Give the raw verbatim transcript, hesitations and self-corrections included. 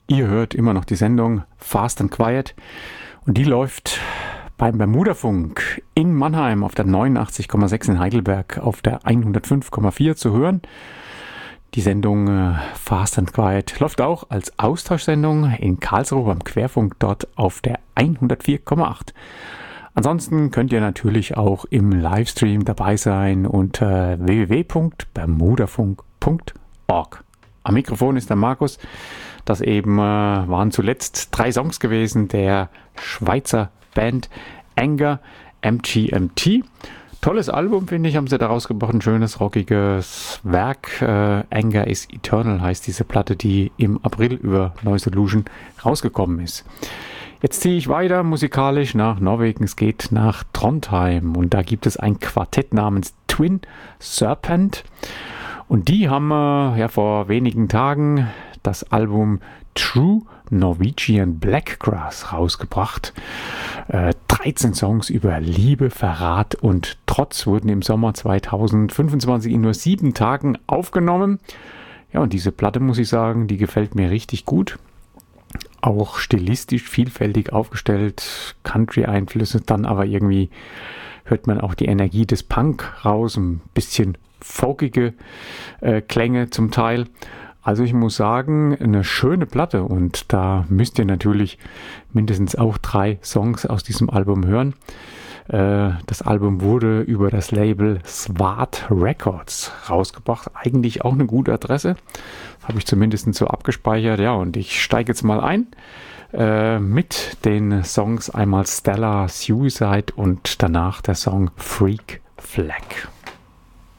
Ihr hört immer noch die Sendung Fast and Quiet und die läuft beim Bermudafunk in Mannheim auf der neunundachtzig Komma sechs, in Heidelberg auf der hundertfünf Komma vier zu hören. Die Sendung äh, Fast and Quiet läuft auch als Austauschsendung in Karlsruhe beim Querfunk, dort auf der hundertvier Komma acht. Ansonsten könnt ihr natürlich auch im Livestream dabei sein unter w w w punkt bermudafunk punkt org. Am Mikrofon ist der Markus. Das eben äh, waren zuletzt drei Songs gewesen der Schweizer Band Anger M G M T. Tolles Album, finde ich, haben sie da rausgebracht. Ein schönes, rockiges Werk. Äh, Anger is Eternal heißt diese Platte, die im April über Noise Illusion rausgekommen ist. Jetzt ziehe ich weiter musikalisch nach Norwegen. Es geht nach Trondheim und da gibt es ein Quartett namens Twin Serpent. Und die haben äh, ja vor wenigen Tagen das Album True Norwegian Blackgrass rausgebracht. Äh, dreizehn Songs über Liebe, Verrat und Trotz wurden im Sommer zweitausendfünfundzwanzig in nur sieben Tagen aufgenommen. Ja, und diese Platte, muss ich sagen, die gefällt mir richtig gut. Auch stilistisch vielfältig aufgestellt, Country-Einflüsse, dann aber irgendwie hört man auch die Energie des Punk raus, ein bisschen folkige äh, Klänge zum Teil. Also ich muss sagen, eine schöne Platte und da müsst ihr natürlich mindestens auch drei Songs aus diesem Album hören. Äh, das Album wurde über das Label Swart Records rausgebracht. Eigentlich auch eine gute Adresse. Habe ich zumindest so abgespeichert. Ja, und ich steige jetzt mal ein äh, mit den Songs einmal Stellar Suicide und danach der Song Freak Flag.